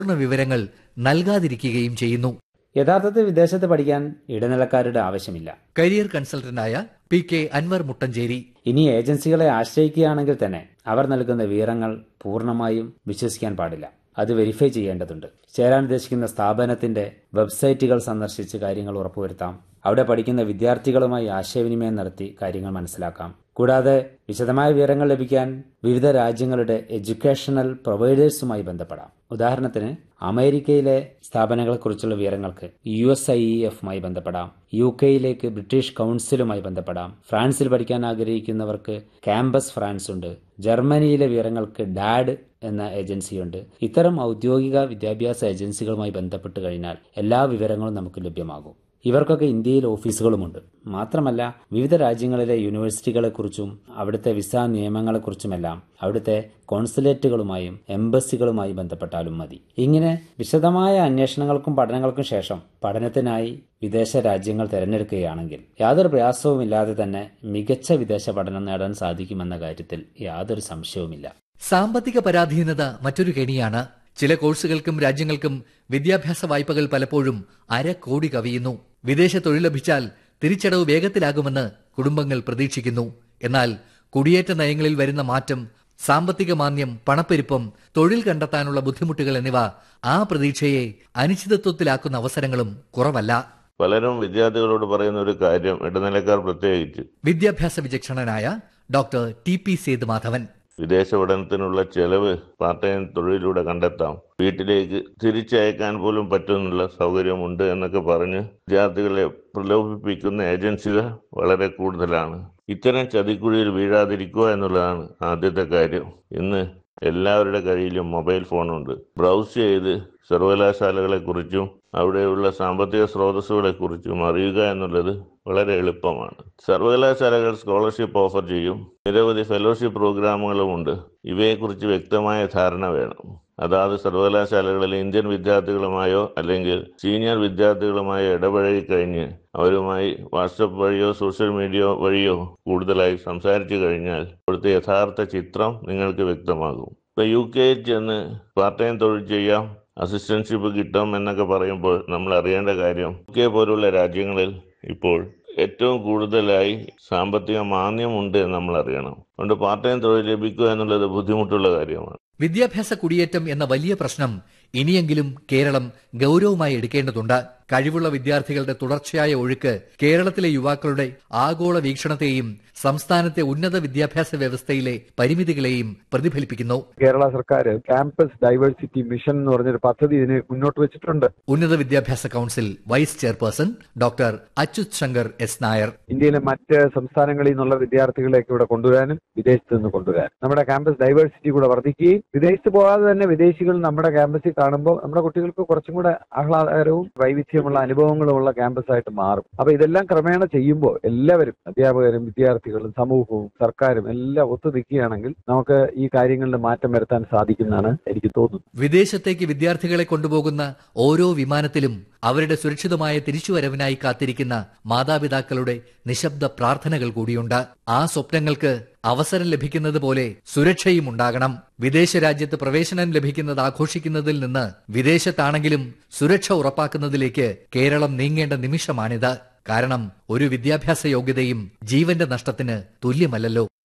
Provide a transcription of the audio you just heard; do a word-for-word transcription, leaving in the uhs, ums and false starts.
പൂർണ്ണ വിവരങ്ങൾ നൽകാതിരിക്കുകയും ചെയ്യുന്നു. യഥാർത്ഥത്തിൽ വിദേശത്ത് പഠിക്കാൻ ഇടനിലക്കാരുടെ ആവശ്യമില്ല. Career കൺസൾട്ടന്റായ P K Anwar മുട്ടഞ്ചേരി. ഇനി ഏജൻസികളെ ആശ്രയിക്കുകയാണെങ്കിൽ തന്നെ അവർ നൽകുന്ന വിവരങ്ങൾ പൂർണ്ണമായും വിശ്വസിക്കാൻ പാടില്ല. അത് വെരിഫൈ ചെയ്യേണ്ടതുണ്ട്. ചേരാൻ ഉദ്ദേശിക്കുന്ന സ്ഥാപനത്തിന്റെ വെബ്സൈറ്റുകൾ സന്ദർശിച്ച് കാര്യങ്ങൾ ഉറപ്പുവരുത്താം. അവിടെ പഠിക്കുന്ന വിദ്യാർത്ഥികളുമായി ആശയവിനിമയം നടത്തി കാര്യങ്ങൾ മനസ്സിലാക്കാം. കൂടാതെ വിശദമായ വിവരങ്ങൾ ലഭിക്കാൻ വിവിധ രാജ്യങ്ങളുടെ എഡ്യൂക്കേഷണൽ പ്രൊവൈഡേഴ്സുമായി ബന്ധപ്പെടാം. ഉദാഹരണത്തിന് അമേരിക്കയിലെ സ്ഥാപനങ്ങളെക്കുറിച്ചുള്ള വിവരങ്ങൾക്ക് യു എസ് ഐ ഇ എഫുമായി ബന്ധപ്പെടാം. യു കെയിലേക്ക് ബ്രിട്ടീഷ് കൌൺസിലുമായി ബന്ധപ്പെടാം. ഫ്രാൻസിൽ പഠിക്കാൻ ആഗ്രഹിക്കുന്നവർക്ക് ക്യാമ്പസ് ഫ്രാൻസ് ഉണ്ട്. ജർമ്മനിയിലെ വിവരങ്ങൾക്ക് ഡാഡ് എന്ന ഏജൻസിയുണ്ട്. ഇത്തരം ഔദ്യോഗിക വിദ്യാഭ്യാസ ഏജൻസികളുമായി ബന്ധപ്പെട്ട് കഴിഞ്ഞാൽ എല്ലാ വിവരങ്ങളും നമുക്ക് ലഭ്യമാകും. ഇവർക്കൊക്കെ ഇന്ത്യയിൽ ഓഫീസുകളുമുണ്ട്. മാത്രമല്ല വിവിധ രാജ്യങ്ങളിലെ യൂണിവേഴ്സിറ്റികളെക്കുറിച്ചും അവിടുത്തെ വിസ നിയമങ്ങളെക്കുറിച്ചുമെല്ലാം അവിടുത്തെ കോൺസുലേറ്റുകളുമായും എംബസികളുമായി ബന്ധപ്പെട്ടാലും മതി. ഇങ്ങനെ വിശദമായ അന്വേഷണങ്ങൾക്കും പഠനങ്ങൾക്കും ശേഷം പഠനത്തിനായി വിദേശ രാജ്യങ്ങൾ തിരഞ്ഞെടുക്കുകയാണെങ്കിൽ യാതൊരു പ്രയാസവുമില്ലാതെ തന്നെ മികച്ച വിദേശ പഠനം നേടാൻ സാധിക്കുമെന്ന കാര്യത്തിൽ യാതൊരു സംശയവുമില്ല. സാമ്പത്തിക പരാധീനത മറ്റൊരു കെണിയാണ്. ചില കോഴ്സുകൾക്കും രാജ്യങ്ങൾക്കും വിദ്യാഭ്യാസ വായ്പകൾ പലപ്പോഴും അര കോടി കവിയുന്നു. വിദേശ തൊഴിൽ ലഭിച്ചാൽ തിരിച്ചടവ് വേഗത്തിലാകുമെന്ന് കുടുംബങ്ങൾ പ്രതീക്ഷിക്കുന്നു. എന്നാൽ കുടിയേറ്റ നയങ്ങളിൽ വരുന്ന മാറ്റം, സാമ്പത്തിക മാന്ദ്യം, പണപ്പെരുപ്പം, തൊഴിൽ കണ്ടെത്താനുള്ള ബുദ്ധിമുട്ടുകൾ എന്നിവ ആ പ്രതീക്ഷയെ അനിശ്ചിതത്വത്തിലാക്കുന്ന അവസരങ്ങളും കുറവല്ല. പലരും വിദ്യാർത്ഥികളോട് പറയുന്ന ഒരു കാര്യം, ഇടനിലക്കാർ പ്രത്യേകിച്ച്. വിദ്യാഭ്യാസ വിചക്ഷണനായ ഡോക്ടർ ടി പി സേതുമാധവൻ. വിദേശ പഠനത്തിനുള്ള ചെലവ് പാർട്ട് ടൈം തൊഴിലിലൂടെ കണ്ടെത്താം, വീട്ടിലേക്ക് തിരിച്ചയക്കാൻ പോലും പറ്റുന്നുള്ള സൗകര്യമുണ്ട് എന്നൊക്കെ പറഞ്ഞ് വിദ്യാർത്ഥികളെ പ്രലോഭിപ്പിക്കുന്ന ഏജൻസികൾ വളരെ കൂടുതലാണ്. ഇത്തരം ചതിക്കുഴിയിൽ വീഴാതിരിക്കുക എന്നുള്ളതാണ് ആദ്യത്തെ കാര്യം. ഇന്ന് എല്ലാവരുടെ കയ്യിലും മൊബൈൽ ഫോണുണ്ട്. ബ്രൗസ് ചെയ്ത് സർവകലാശാലകളെക്കുറിച്ചും അവിടെയുള്ള സാമ്പത്തിക സ്രോതസ്സുകളെക്കുറിച്ചും അറിയുക എന്നുള്ളത് വളരെ എളുപ്പമാണ്. സർവകലാശാലകൾ സ്കോളർഷിപ്പ് ഓഫർ ചെയ്യും. നിരവധി ഫെലോഷിപ്പ് പ്രോഗ്രാമുകളുമുണ്ട്. ഇവയെക്കുറിച്ച് വ്യക്തമായ ധാരണ വേണം. അതാത് സർവകലാശാലകളിലെ ഇന്ത്യൻ വിദ്യാർത്ഥികളുമായോ അല്ലെങ്കിൽ സീനിയർ വിദ്യാർത്ഥികളുമായോ ഇടപഴകി കഴിഞ്ഞ് അവരുമായി വാട്സപ്പ് വഴിയോ സോഷ്യൽ മീഡിയ വഴിയോ കൂടുതലായി സംസാരിച്ചു കഴിഞ്ഞാൽ അവിടുത്തെ യഥാർത്ഥ ചിത്രം നിങ്ങൾക്ക് വ്യക്തമാകും. ഇപ്പൊ യു കെയിൽ ചെന്ന് പാർട്ട് ടൈം തൊഴിൽ ചെയ്യാം, അസിസ്റ്റൻഷിപ്പ് കിട്ടും എന്നൊക്കെ പറയുമ്പോൾ നമ്മൾ അറിയേണ്ട കാര്യം, യു കെ പോലുള്ള രാജ്യങ്ങളിൽ ഇപ്പോൾ ഏറ്റവും കൂടുതലായി സാമ്പത്തിക മാന്ദ്യമുണ്ട് എന്ന് നമ്മൾ അറിയണം. അതുകൊണ്ട് പാർട്ട് ടൈം തൊഴിൽ ലഭിക്കുക എന്നുള്ളത് ബുദ്ധിമുട്ടുള്ള കാര്യമാണ്. വിദ്യാഭ്യാസ കുടിയേറ്റം എന്ന വലിയ പ്രശ്നം ഇനിയെങ്കിലും കേരളം ഗൌരവമായി എടുക്കേണ്ടതുണ്ട്. കഴിവുള്ള വിദ്യാർത്ഥികളുടെ തുടർച്ചയായ ഒഴുക്ക് കേരളത്തിലെ യുവാക്കളുടെ ആഗോള വീക്ഷണത്തെയും സംസ്ഥാനത്തെ ഉന്നത വിദ്യാഭ്യാസ വ്യവസ്ഥയിലെ പരിമിതികളെയും പ്രതിഫലിപ്പിക്കുന്നു. കേരള സർക്കാർ ക്യാമ്പസ് ഡൈവേഴ്സിറ്റി മിഷൻ എന്ന് പറഞ്ഞൊരു പദ്ധതി ഇതിന് മുന്നോട്ട് വെച്ചിട്ടുണ്ട്. ഉന്നത വിദ്യാഭ്യാസ council vice chairperson doctor Achyut Shankar S Nair. ഇന്ത്യയിലെ മറ്റ് സംസ്ഥാനങ്ങളിൽ നിന്നുള്ള വിദ്യാർത്ഥികളെയൊക്കെ ഇവിടെ കൊണ്ടുവരാനും വിദേശത്ത് നിന്ന് കൊണ്ടുവരാനും നമ്മുടെ ക്യാമ്പസ് ഡൈവേഴ്സിറ്റി കൂടെ വർദ്ധിക്കുകയും വിദേശത്ത് പോകാതെ തന്നെ വിദേശികൾ നമ്മുടെ ക്യാമ്പസിൽ കാണുമ്പോൾ നമ്മുടെ കുട്ടികൾക്ക് കുറച്ചും കൂടെ ആഹ്ലാദകരവും വൈവിധ്യമുള്ള അനുഭവങ്ങളുമുള്ള ക്യാമ്പസായിട്ട് മാറും. അപ്പൊ ഇതെല്ലാം ക്രമേണ ചെയ്യുമ്പോൾ എല്ലാവരും അധ്യാപകരും വിദ്യാർത്ഥികളും സമൂഹവും സർക്കാരും എല്ലാം ഒത്തു നിൽക്കുകയാണെങ്കിൽ നമുക്ക് ഈ കാര്യങ്ങളിൽ മാറ്റം വരുത്താൻ സാധിക്കുന്നതാണ് എനിക്ക് തോന്നുന്നത്. വിദേശത്തേക്ക് വിദ്യാർത്ഥികളെ കൊണ്ടുപോകുന്ന ഓരോ വിമാനത്തിലും അവരുടെ സുരക്ഷിതമായ തിരിച്ചുവരവിനായി കാത്തിരിക്കുന്ന മാതാപിതാക്കളുടെ നിശബ്ദ പ്രാർത്ഥനകൾ കൂടിയുണ്ട്. ആ സ്വപ്നങ്ങൾക്ക് അവസരം ലഭിക്കുന്നത് പോലെ സുരക്ഷയും ഉണ്ടാകണം. വിദേശ രാജ്യത്ത് പ്രവേശനം ലഭിക്കുന്നത് ആഘോഷിക്കുന്നതിൽ നിന്ന് വിദേശത്താണെങ്കിലും സുരക്ഷ ഉറപ്പാക്കുന്നതിലേക്ക് കേരളം നീങ്ങേണ്ട നിമിഷമാണിത്. കാരണം ഒരു വിദ്യാഭ്യാസ യോഗ്യതയും ജീവന്റെ നഷ്ടത്തിന് തുല്യമല്ലല്ലോ.